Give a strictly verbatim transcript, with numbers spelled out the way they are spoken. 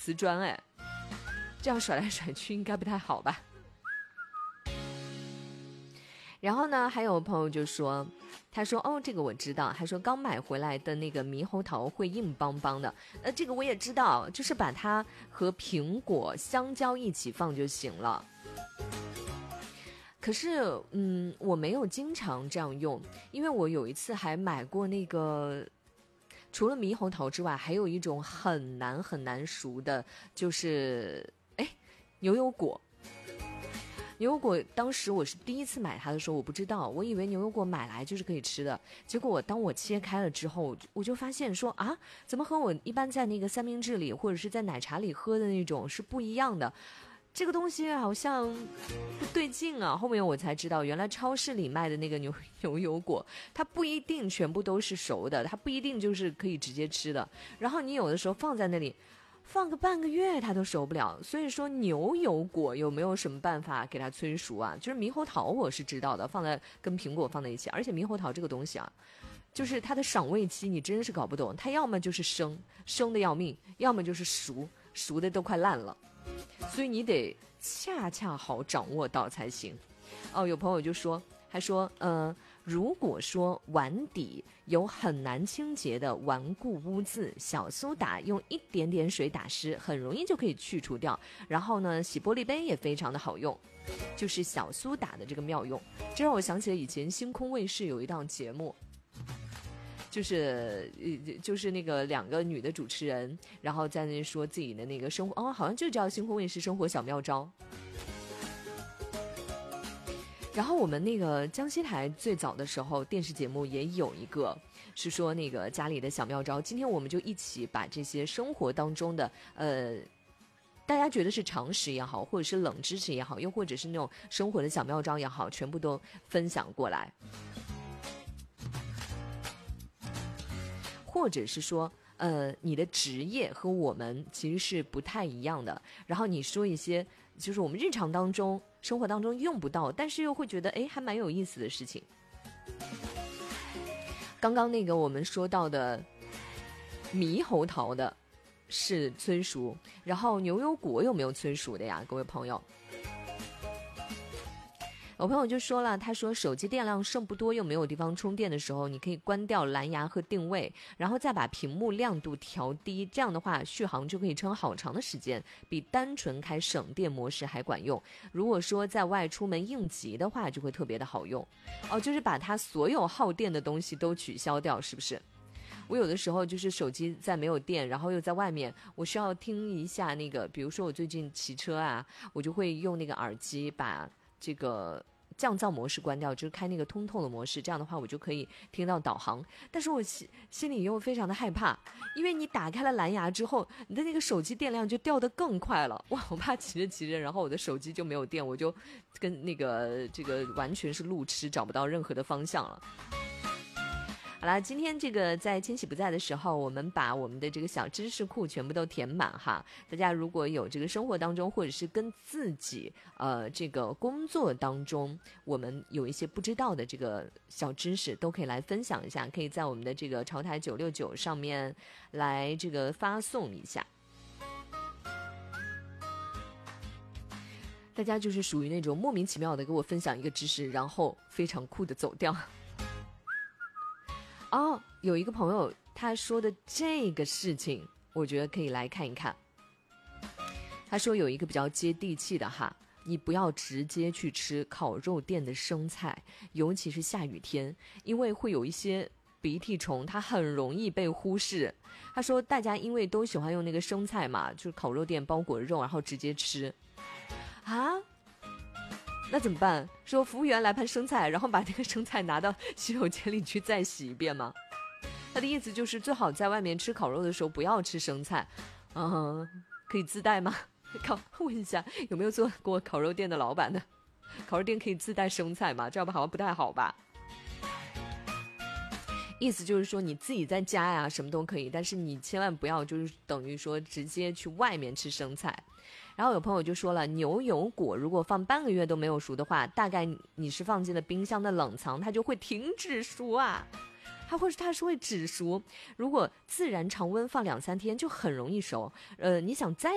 瓷砖哎，这样甩来甩去应该不太好吧。然后呢，还有朋友就说，他说哦，这个我知道，他说刚买回来的那个猕猴桃会硬邦邦的，呃，这个我也知道，就是把它和苹果、香蕉一起放就行了。可是，嗯，我没有经常这样用，因为我有一次还买过那个，除了猕猴桃之外，还有一种很难很难熟的，就是哎，牛油果。牛油果当时我是第一次买它的时候，我不知道，我以为牛油果买来就是可以吃的，结果我当我切开了之后，我就发现说啊，怎么和我一般在那个三明治里或者是在奶茶里喝的那种是不一样的。这个东西好像不对劲啊！后面我才知道，原来超市里卖的那个牛牛油果，它不一定全部都是熟的，它不一定就是可以直接吃的。然后你有的时候放在那里，放个半个月它都熟不了。所以说牛油果有没有什么办法给它催熟啊？就是猕猴桃我是知道的，放在跟苹果放在一起，而且猕猴桃这个东西啊，就是它的赏味期你真是搞不懂，它要么就是生生的要命，要么就是熟熟的都快烂了。所以你得恰恰好掌握到才行。哦，有朋友就说，还说，呃，如果说碗底有很难清洁的顽固污渍，小苏打用一点点水打湿，很容易就可以去除掉。然后呢，洗玻璃杯也非常的好用，就是小苏打的这个妙用。这让我想起了以前星空卫视有一档节目。就是就是那个两个女的主持人，然后在那说自己的那个生活，哦，好像就叫星空卫视生活小妙招。然后我们那个江西台最早的时候电视节目也有一个是说那个家里的小妙招，今天我们就一起把这些生活当中的呃大家觉得是常识也好，或者是冷知识也好，又或者是那种生活的小妙招也好，全部都分享过来。或者是说呃，你的职业和我们其实是不太一样的，然后你说一些就是我们日常当中生活当中用不到，但是又会觉得诶还蛮有意思的事情。刚刚那个我们说到的猕猴桃的是催熟，然后牛油果有没有催熟的呀，各位朋友？我朋友就说了，他说手机电量剩不多又没有地方充电的时候，你可以关掉蓝牙和定位，然后再把屏幕亮度调低，这样的话续航就可以撑好长的时间，比单纯开省电模式还管用。如果说在外出门应急的话，就会特别的好用。哦，就是把它所有耗电的东西都取消掉，是不是？我有的时候就是手机在没有电，然后又在外面，我需要听一下那个，比如说我最近骑车啊，我就会用那个耳机把这个降噪模式关掉，就是开那个通透的模式，这样的话我就可以听到导航。但是我心心里又非常的害怕，因为你打开了蓝牙之后，你的那个手机电量就掉得更快了。哇，我怕骑着骑着，然后我的手机就没有电，我就跟那个这个完全是路痴，找不到任何的方向了。好啦，今天这个在千玺不在的时候，我们把我们的这个小知识库全部都填满哈。大家如果有这个生活当中，或者是跟自己呃这个工作当中，我们有一些不知道的这个小知识，都可以来分享一下，可以在我们的这个潮台九六九上面来这个发送一下。大家就是属于那种莫名其妙的给我分享一个知识，然后非常酷的走掉。哦，有一个朋友他说的这个事情，我觉得可以来看一看。他说有一个比较接地气的哈，你不要直接去吃烤肉店的生菜，尤其是下雨天，因为会有一些鼻涕虫，它很容易被忽视。他说大家因为都喜欢用那个生菜嘛，就是烤肉店包裹肉然后直接吃啊，那怎么办？说服务员来盘生菜，然后把那个生菜拿到洗手间里去再洗一遍吗？他的意思就是最好在外面吃烤肉的时候不要吃生菜。嗯，可以自带吗？靠，问一下有没有做过烤肉店的老板呢？烤肉店可以自带生菜吗？这样好像不太好吧。意思就是说你自己在家呀什么都可以，但是你千万不要就是等于说直接去外面吃生菜。然后有朋友就说了，牛油果如果放半个月都没有熟的话，大概你是放进了冰箱的冷藏，它就会停止熟啊，它会它是会止熟。如果自然常温放两三天就很容易熟。呃，你想再